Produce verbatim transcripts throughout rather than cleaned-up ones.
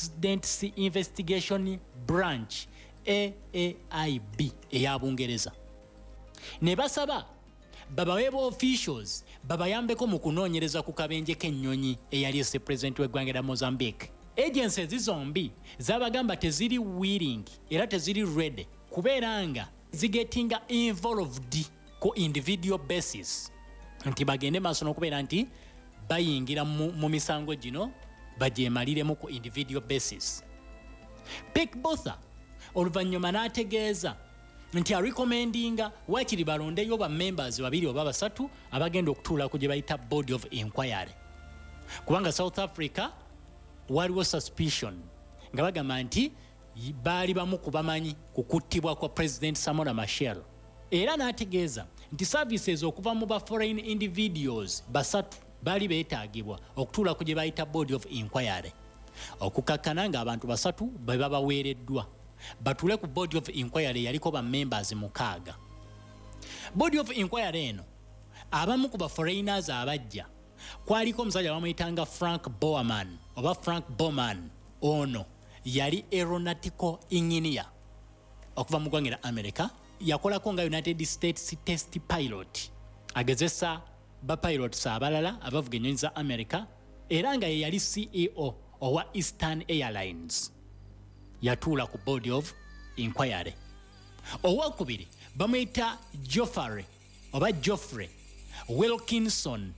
Accidents Investigation Branch A A I B eya Bungereza. Ne basaba babaweeba officials babayambeko mu kunoonyereza ku kabenje k'ennyonyi eyali esse president w'eggwanga lya Mozambique. Agencies zombi zabagamba teziri willing era teziri ready kubeera nga zigetinga involved ku individual basis nti bagende maaso n'okubeera nti bayingira mu, mu misango gino bagyemaliremu ku individual basis. Pek Botha oluvannyuma n'ategeeza nti arecommendinga wakiri balondeyo ba members babiri oba basatu abagenda okutuula ku gye bayita board of inquiry, kubanga South Africa waliwo suspicion nga bagamba nti baali bamu ku bamanyi kukuttibwa kwa President Samora Machel. Era n'ategeeza nti services okuva mu ba foreign individuals basatu baali beetaagibwa okutuula ku gye bayita board of inquiry okukakkana nga abantu basatu be babaweereddwa batule ku board of inquiry yaliko ba members mukaaga. Board of inquiry eno abamu ku ba foreigners abajja kwaliko omusajja bamuyitanga Frank Bowman oba Frank Bowman. Ono yali aeronautical engineer okuva mu ggwanga lya America, yakolako nga United States test pilot agezesa ba pilots abalala abavuga ennyonyi za America, era nga ye yali C E O owa Eastern Airlines. Yatuula ku board of inquiry. Owokubiri bamuyita Geoffrey oba Geoffrey Wilkinson,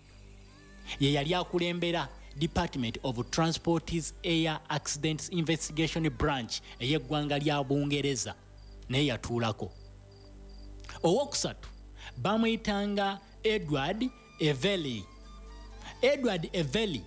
ye yali akulembera Department of Transport's Air Accidents Investigation Branch ey'eggwanga lya Bungereza, naye yatuulako. Owokusatu bamuyitanga Edward Evely. Edward Evely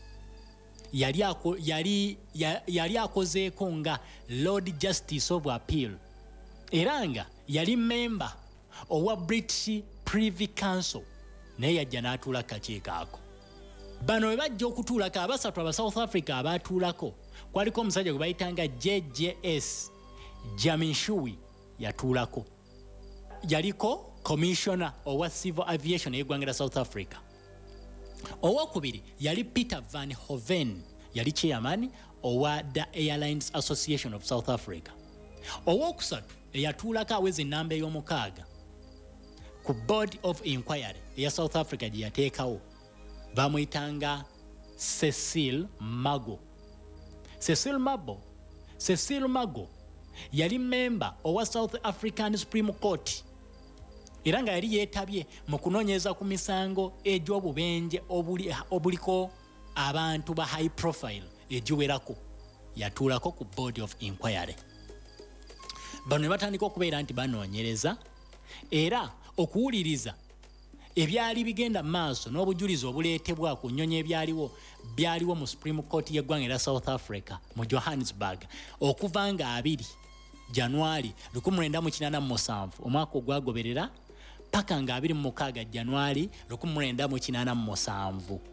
yali ako, yali yali akozeeko nga Lord Justice of Appeal, era nga yali member owa British Privy Council, naye yajja n'atuula kakiiko ako. Bano bwe bajja okutuulako abasatu aba South Africa abaatuulako kwaliko omusajja gwe bayitanga J J S Jamishui yatuulako. Yaliko commissioner owa civil aviation y'eggwanga lya South Africa. Owokubiri yali Peter Van Hoven, yali chairman owa the Airlines Association of South Africa. Owokusatu eyatuulako aweza ennamba ey'omukaaga ku board of inquiry eya South Africa gye yateekawo bamuyitanga Cecil Mago. Cecil Mago Cecil Mago yali member owa South African Supreme Court, era nga yali yeetabye mu kunoonyereza ku misango egy'obubenje obuli obuliko abantu ba high profile egiwerako. Yatuulako ku board of inquiry. Bano ne batandika okubeera nti banoonyereza era okuwuliriza ebyali bigenda maaso n'obujulizi obuleetebwa ku nnyonyi ebyaliwo byaliwo mu Supreme Court y'eggwanga lya South Africa mu Johannesburg okuva nga abiri Januari lukumi lwenda mu kinaana mu musanvu omwaka ogwagoberera paka nga abiri mu mukaaga Januari lukumi lwenda mu kinaana mu musanvu.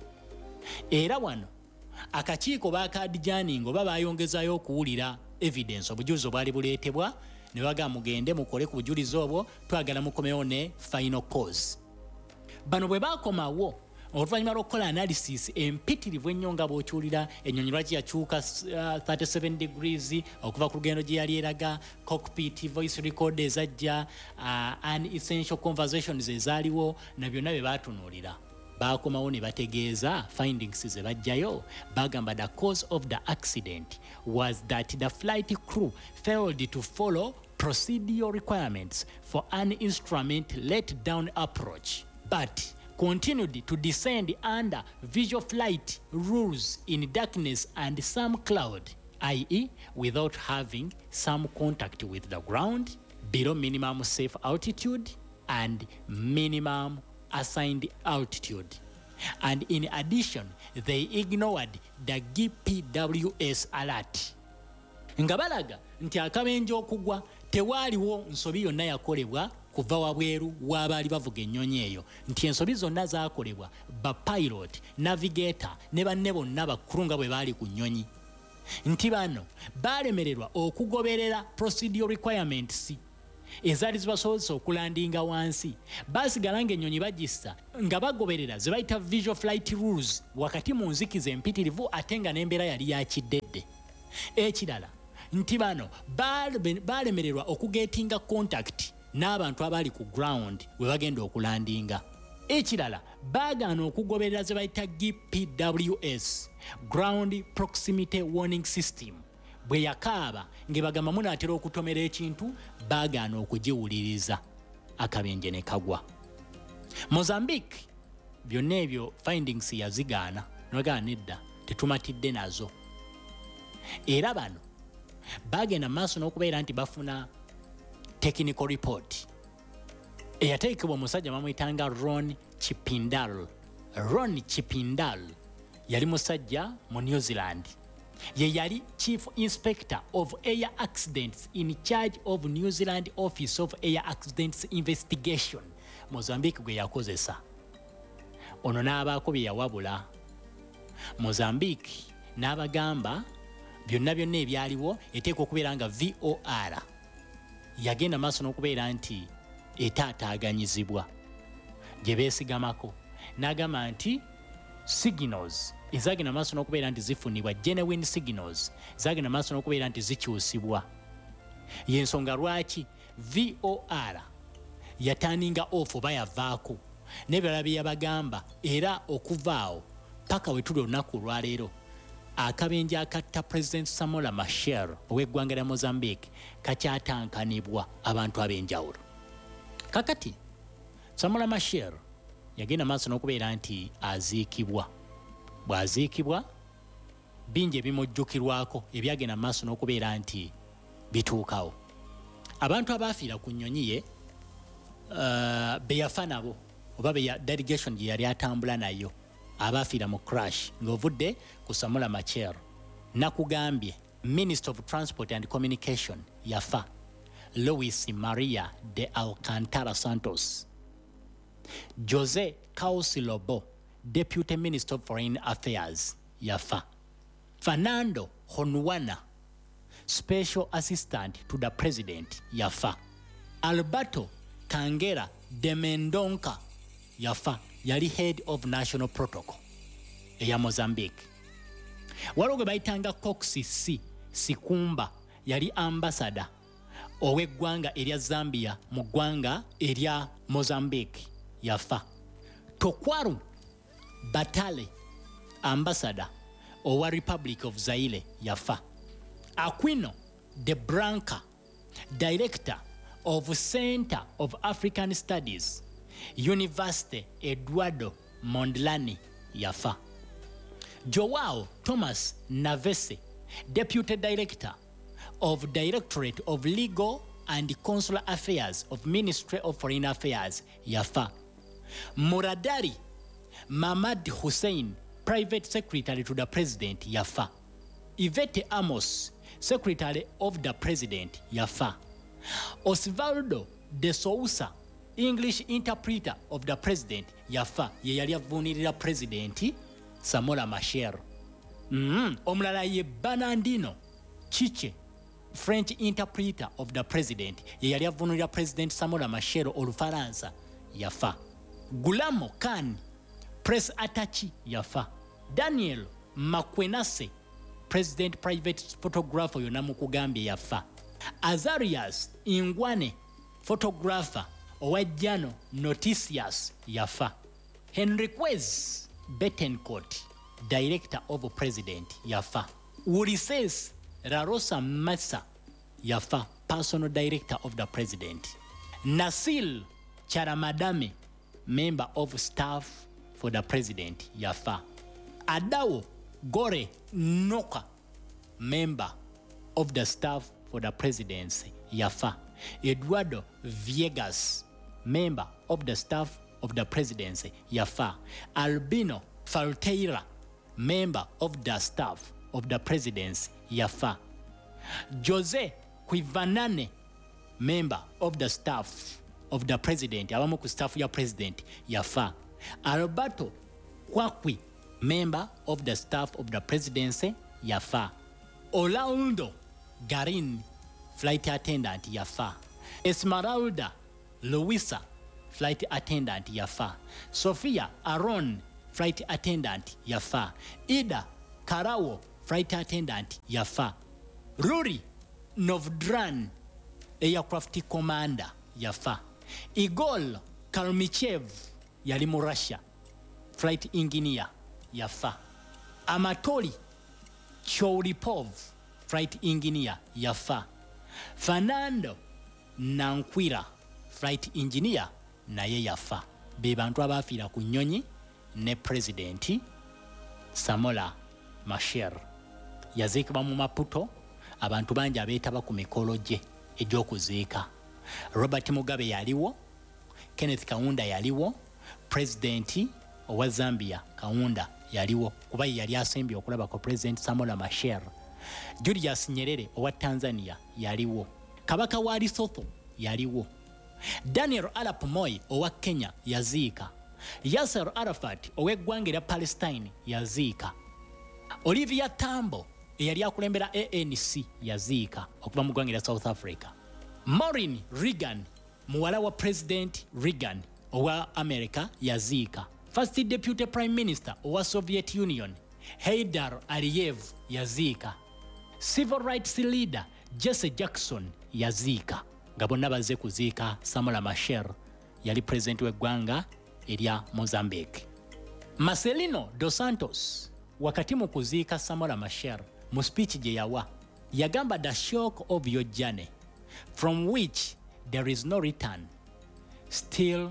Era wano akakiiko baakadijaaninga oba baayongezayo okuwulira evidence obujulizi obwali buleetebwa ne bagamba mugende mukole ku bujulizi obwo, twagala mukomewo ne final cause. Bano bwe baakomawo oluvannyuma lw'okukola analysis empitirivu ennyo nga bw'okyulira ennyonyi lwaki yakyuka uh, thirty-seven degrees okuva ku lugendo gye yali eraga, cockpit voice record ezajja, uh, unessential conversations ezaaliwo, na byonna bye baatunuulira baakomawo ne bategeeza findings ze bajjayo. Bagamba the cause of the accident was that the flight crew failed to follow procedural requirements for an instrument let down approach, but continued to descend under visual flight rules in darkness and some cloud, that is without having some contact with the ground, below minimum safe altitude and minimum assigned altitude. And in addition, they ignored the G P W S alert. Nga balaga nti akabenje okugwa tewaaliwo nsobi yonna yakolebwa kuva wabweru w'abaali bavuga ennyonyi eyo, nti ensobi zonna zaakolebwa ba pilot, navigator ne banne bonna bakkulu nga bwe baali ku nnyonyi, nti bano baalemererwa okugoberera procedural requirements ezaali zibasobozesa okulandinga wansi baasigala ng'ennyonyi bagissa nga bagoberera ze bayita visual flight rules wakati mu nzikiza empitirivu ate nga n'embeera yali yakiddedde. Ekirala nti bano baalemererwa okugetinga contact n'abantu abaali ku ground we bagenda okulandinga. Ekirala baagaana okugoberera ze bayita G P W S, Ground Proximity Warning System. Bwe yakaaba ng'ebagamba munaatera okutomera ekintu baagaana okugiwuliriza, akabenje ne kagwa. Mozambique byonna ebyo findings yazigaana n'agaana nedda tetumatidde nazo. Era bano baagenda maaso n'okubeera nti bafuna technical report eyateekebwa omusajja bamuyitanga Ron Chipindal. Ron Chipindal yali musajja mu New Zealand. Ye yali Chief Inspector of Air Accidents in charge of New Zealand Office of Air Accidents Investigation. Mozambique gwe yakozesa. Ono n'abaako bye yawabula. Mozambique n'abagamba byonna byonna ebyaliwo eteekwa okubeera nga V O R yagenda maaso n'okubeera nti etaataaganyizibwa gye beesigamako. N'agamba nti signals ezagenda maaso n'okubeera nti zifunibwa, genuine signals zagenda maaso n'okubeera nti zikyusibwa. Y'ensonga lwaki V O R yatandinga off oba yavaako n'ebirala bye yabagamba, era okuvaawo paka we tuli olunaku olwaleero akabenje akatta President Samora Machel ow'eggwanga lya Mozambique kakyatankanibwa abantu ab'enjawulo. Kakati Samora Machel yagenda maaso n'okubeera nti aziikibwa. Bw'aziikibwa bingi ebimujjukirwako ebyagenda maaso n'okubeera nti bituukawo. Abantu abaafiira ku nnyonyi ye uh, be yafa nabo oba be delegation gye yali atambula nayo abaafiira mu crash ng'ovudde ku Samora Machel. Nakugambye Minister of Transport and Communication yafa, Luis Maria de Alcantara Santos. Jose Kausi Lobo, Deputy Minister of Foreign Affairs yafa. Fernando Honwana, Special Assistant to the President yafa. Alberto Kangera de Mendonca yafa, yali Head of National Protocol eya Mozambique. Waliwo gwe bayitanga Coxi C Sikumba, yali ambassador ow'eggwanga erya Zambia mu ggwanga erya Mozambique yafa. Tokwaru Batale, ambassador owa Republic of Zaire yafa. Aquino de Branca, Director of Center of African Studies, University Eduardo Mondlane yafa. Joao Thomas Navese, Deputy Director of Directorate of Legal and Consular Affairs of Ministry of Foreign Affairs yafa. Muradari Mamad Hussein, Private Secretary to the President yafa. Yvette Amos, Secretary of the President yafa. Osvaldo de Sousa, English interpreter of the President yafa, ye yali avunirira President Samora Machel. Mm, omulala ye Bernardino Chiche, French interpreter of the President, ye yali avunirira President Samora Machel Olufaransa yafa. Gulamo Khan, Press Attaché yafa. Daniel Makwenase, President Private Photographer yonna mukugambye yafa. Azarias Ingwane, Photographer owajjano Noticias yafa. Henriquez Bettencourt, Director of President yafa. Ulises Rarosa Massa yafa, Personal Director of the President. Nasil Charamadame, Member of Staff for the President yafa. Adao Gore Noka, Member of the Staff for the Presidency yafa. Eduardo Viegas, Member of the Staff of the Presidency yafa. Albino Falteira, Member of the Staff of the Presidency yafa. Jose Quivanane, Member of the Staff of the President, abamu ku staff ya President yafa. Alberto Kwakwi, Member of the Staff of the Presidency yafa. Olaundo Garin, Flight Attendant yafa. Esmeralda Louisa flight attendant yafa. Sophia Aron flight attendant yafa. Ida Karawo flight attendant yafa. Ruri Novdran aircraft commander yafa. Igor Kalmichev yali mu Russia flight engineer yafa. Amatori Chouripov flight engineer yafa. Fernando Nankwira flight engineer naye yafa. Be bantu abafiira ku nnyonyi ne president Samora Machel yaziikibwa mu Maputo. Abantu bangi abeetaba ku mikolo gye egy'okuziika. Robert Mugabe yaliwo, Kenneth Kaunda yaliwo, president owa Zambia Kaunda yaliwo kuba yali asembye okulaba ko president Samora Machel. Julius Nyerere owa Tanzania yaliwo, Kabaka wa Lesotho yaliwo, Daniel Arap Moi owa Kenya yaziika, Yasser Arafat ow'eggwanga erya Palestine yaziika, Olivia Tambo eyali akulembera A N C yaziika okuva mu ggwanga erya South Africa, Maureen Reagan muwala wa president Reagan owa America yaziika, First Deputy Prime Minister owa Soviet Union Heydar Aliyev yaziika, Civil Rights Leader Jesse Jackson yaziika. Nga bonna bazze kuziika Samora Machel yali president w'eggwanga erya Mozambique. Marcelino dos Santos wakati mu kuziika Samora Machel mu speech gye yawa yagamba the shock of your journey from which there is no return still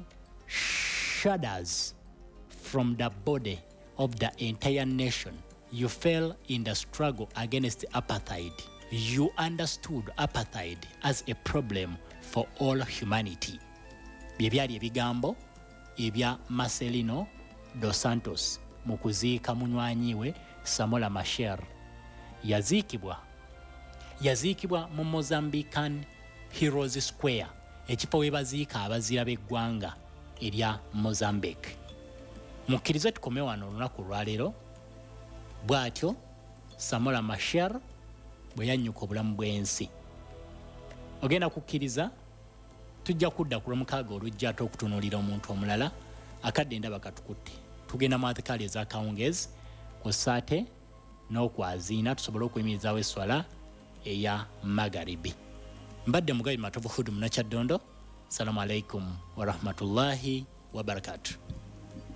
shudders from the body of the entire nation. You fell in the struggle against apartheid. You understood apartheid as a problem for all humanity. Bye byali ebigambo ebya Marcelino dos Santos mu kuziika munywanyi we Samora Machel. Yaziikibwa yaziikibwa mu Mozambican Heroes Square, ekifo we baziika abazira b'eggwanga erya Mozambique. Mukkirize tukome wano olunaku lwaleero. Bw'atyo Samora Machel bwe yannyuka obulamu bw'ensi. Ogenda kukkiriza tujja kudda ku lwomukaaga olujja ate okutunuulira omuntu omulala akadde ndaba katukutte. Tugenda mu athikali ez'akawungeezi ku Saate n'okwaziina tusobole okuyimirizaawo esswala eya Magharibi. Mbadde Mugabi Matovu Hudu Munakyaddondo. Salamu alaikum wa rahmatullahi wa barakatuh.